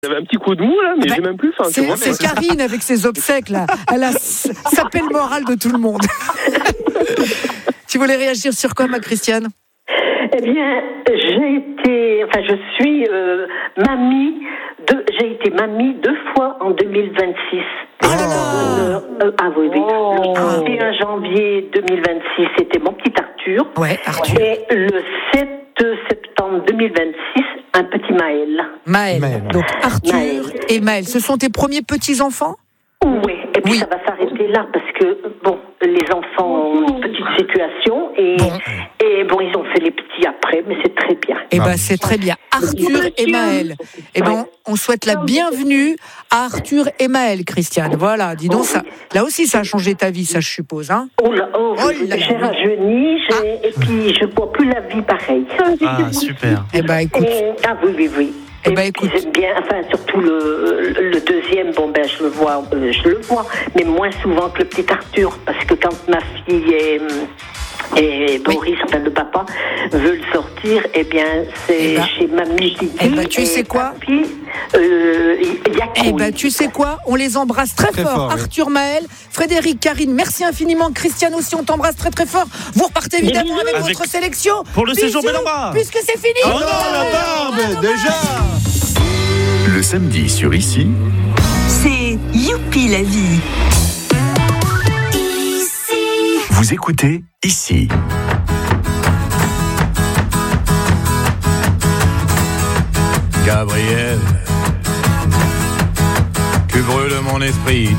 J'avais un petit coup de mou là, mais j'ai même plus faim. C'est Karine avec ses obsèques là. Elle a sapé le moral de tout le monde. Tu voulais réagir sur quoi, ma Christiane ? Eh bien, je suis mamie. J'ai été mamie 2 fois en 2026. Oh là là. Oui. Le 31 janvier 2026, c'était mon petit Arthur. Ouais, Arthur. Et le 7 septembre 2026, un petit Maël. Maël. Donc Arthur et Maël, ce sont tes premiers petits-enfants ? Oui, et puis ça va s'arrêter là parce que, les enfants ont une petite situation et ils ont fait les petits après, mais c'est très bien. Eh ben, c'est très bien. Arthur et Maël. Eh ben, on souhaite la bienvenue à Arthur et Maël, Christiane. Voilà, dis donc, ça, là aussi, ça a changé ta vie, ça, je suppose, hein ? J'ai rajeuni, et puis je bois plus la vie pareil. Ah, super. Eh ben, écoute. Oui. Eh ben, écoute. J'aime bien, surtout le deuxième, je le vois, mais moins souvent que le petit Arthur, parce que quand ma fille et Boris, le papa, veulent sortir, eh bien, c'est chez mamie qui dit. Eh ben, tu sais quoi ? Tu sais quoi ? On les embrasse très fort. Arthur, Maël, Frédéric, Karine, merci infiniment. Christiane aussi, on t'embrasse très très fort. Vous repartez évidemment avec votre sélection. Pour le séjour Belamba. Puisque c'est fini. Oh non, la barbe, déjà. Le samedi sur Ici, c'est Youpi la vie. vous écoutez Ici. Gabriel, tu brûles mon esprit.